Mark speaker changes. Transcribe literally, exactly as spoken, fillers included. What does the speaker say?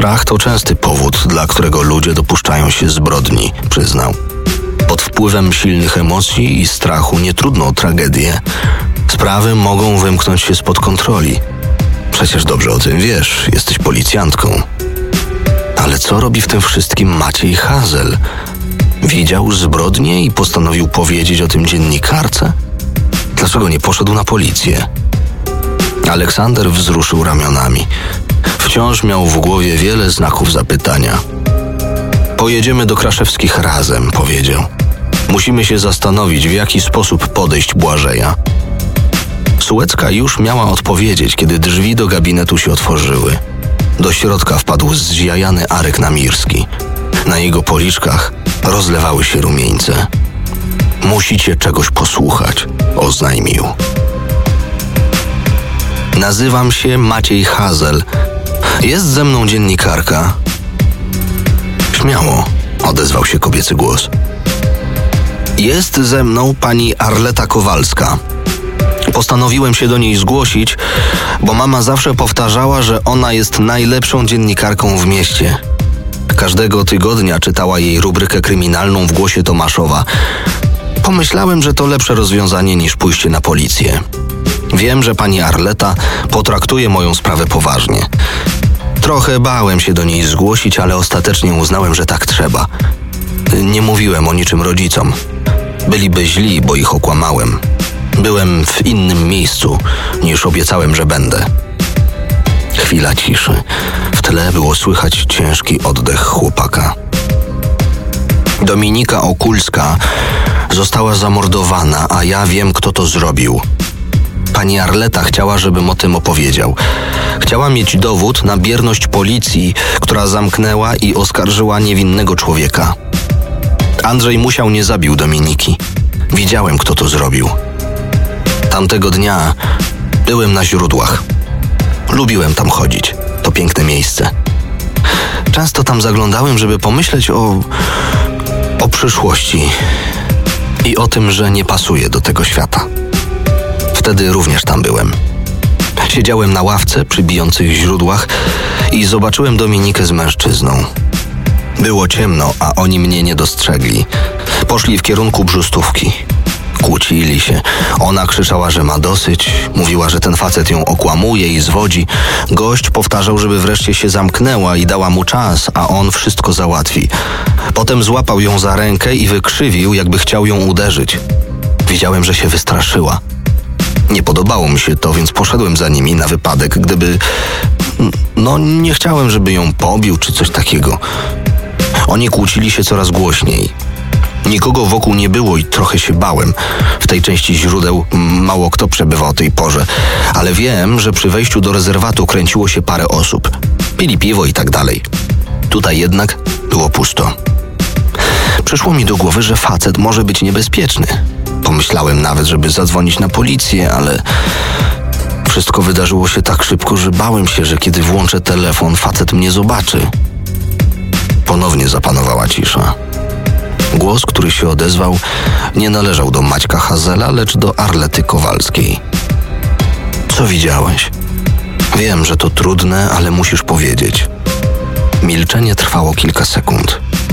Speaker 1: Strach to częsty powód, dla którego ludzie dopuszczają się zbrodni, przyznał. Pod wpływem silnych emocji i strachu nie trudno o tragedię. Sprawy mogą wymknąć się spod kontroli. Przecież dobrze o tym wiesz, jesteś policjantką. Ale co robi w tym wszystkim Maciej Hazel? Widział zbrodnię i postanowił powiedzieć o tym dziennikarce? Dlaczego nie poszedł na policję? Aleksander wzruszył ramionami. Wciąż miał w głowie wiele znaków zapytania. Pojedziemy do Kraszewskich razem, powiedział. Musimy się zastanowić, w jaki sposób podejść Błażeja. Sułecka już miała odpowiedzieć, kiedy drzwi do gabinetu się otworzyły. Do środka wpadł zziajany Arek Namirski. Na jego policzkach rozlewały się rumieńce. Musicie czegoś posłuchać, oznajmił. Nazywam się Maciej Hazel. Jest ze mną dziennikarka. Śmiało, odezwał się kobiecy głos. Jest ze mną pani Arleta Kowalska. Postanowiłem się do niej zgłosić, bo mama zawsze powtarzała, że ona jest najlepszą dziennikarką w mieście. Każdego tygodnia czytała jej rubrykę kryminalną w Głosie Tomaszowa. Pomyślałem, że to lepsze rozwiązanie niż pójście na policję. Wiem, że pani Arleta potraktuje moją sprawę poważnie. Trochę bałem się do niej zgłosić, ale ostatecznie uznałem, że tak trzeba. Nie mówiłem o niczym rodzicom. Byliby źli, bo ich okłamałem. Byłem w innym miejscu, niż obiecałem, że będę. Chwila ciszy. W tle było słychać ciężki oddech chłopaka. Dominika Okulska została zamordowana, a ja wiem, kto to zrobił. Pani Arleta chciała, żebym o tym opowiedział. Chciała mieć dowód na bierność policji, która zamknęła i oskarżyła niewinnego człowieka. Andrzej Musiał nie zabił Dominiki. Widziałem, kto to zrobił. Tamtego dnia byłem na źródłach. Lubiłem tam chodzić. To piękne miejsce. Często tam zaglądałem, żeby pomyśleć o... o przyszłości i o tym, że nie pasuję do tego świata. Wtedy również tam byłem. Siedziałem na ławce przy bijących źródłach i zobaczyłem Dominikę z mężczyzną. Było ciemno, a oni mnie nie dostrzegli. Poszli w kierunku brzustówki. Kłócili się. Ona krzyczała, że ma dosyć. Mówiła, że ten facet ją okłamuje i zwodzi. Gość powtarzał, żeby wreszcie się zamknęła i dała mu czas, a on wszystko załatwi. Potem złapał ją za rękę i wykrzywił, jakby chciał ją uderzyć. Widziałem, że się wystraszyła. Nie podobało mi się to, więc poszedłem za nimi na wypadek, gdyby... No, nie chciałem, żeby ją pobił czy coś takiego. Oni kłócili się coraz głośniej. Nikogo wokół nie było i trochę się bałem. W tej części źródeł mało kto przebywa o tej porze, ale wiem, że przy wejściu do rezerwatu kręciło się parę osób. Pili piwo i tak dalej. Tutaj jednak było pusto. Przyszło mi do głowy, że facet może być niebezpieczny. Pomyślałem nawet, żeby zadzwonić na policję, ale wszystko wydarzyło się tak szybko, że bałem się, że kiedy włączę telefon, facet mnie zobaczy. Ponownie zapanowała cisza. Głos, który się odezwał, nie należał do Maćka Hazela, lecz do Arlety Kowalskiej. Co widziałeś? Wiem, że to trudne, ale musisz powiedzieć. Milczenie trwało kilka sekund.